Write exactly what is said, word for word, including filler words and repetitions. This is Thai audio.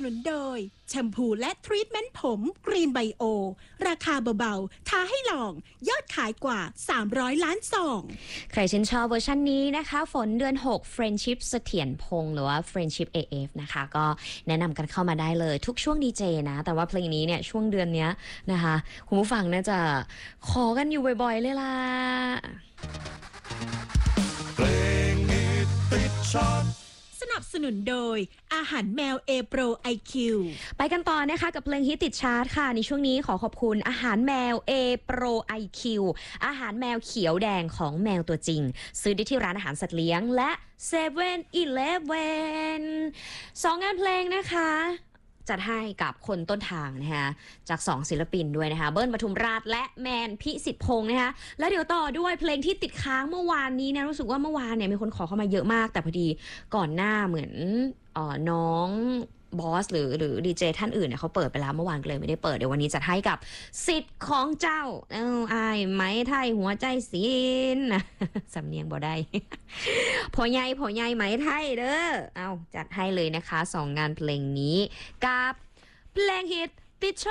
นุนโดยแชมพูและทรีทเมนต์ผมกรีนไบโอราคาเบาๆท้าให้ลองยอดขายกว่าสามร้อยล้านซองใครชื่นชอบเวอร์ชันนี้นะคะฝนเดือนหก Friendship เสถียรพงษ์หรือว่า Friendship เอ เอฟ นะคะก็แนะนำกันเข้ามาได้เลยทุกช่วงดีเจนะแต่ว่าเพลงนี้เนี่ยช่วงเดือนนี้นะคะคุณผู้ฟังน่าจะขอกันอยู่บ่อยๆเลยล่ะเพลงฮิตติดชาร์ตสนับสนุนโดยอาหารแมว A Pro ไอ คิวไปกันต่อนะคะกับเพลงฮิตติดชาร์ตค่ะในช่วงนี้ขอขอบคุณอาหารแมว A Pro ไอ คิว อาหารแมวเขียวแดงของแมวตัวจริงซื้อได้ที่ร้านอาหารสัตว์เลี้ยงและ เซเว่น อีเลฟเว่น สองงานเพลงนะคะจัดให้กับคนต้นทางนะคะจากสองศิลปินด้วยนะคะเบิ้ลปทุมราชและแมนพิสิทธิ์พงษ์นะคะแล้วเดี๋ยวต่อด้วยเพลงที่ติดค้างเมื่อวานนี้นะรู้สึกว่าเมื่อวานเนี่ยมีคนขอเข้ามาเยอะมากแต่พอดีก่อนหน้าเหมือนเอ่อน้องบอสหรือหรือดีเจท่านอื่นเนี่ยเขาเปิดไปแล้วเมื่อวานก็เลยไม่ได้เปิดเดี๋ยววันนี้จัดให้กับสิทธิ์ของเจ้าเอ้าอายไหมไทยหัวใจศิลป์สำเนียงบ่ได้พอใหญ่พอใหญ่ไหมไทยเด้อเอาจัดให้เลยนะคะสองงานเพลงนี้กับเพลงฮิตติด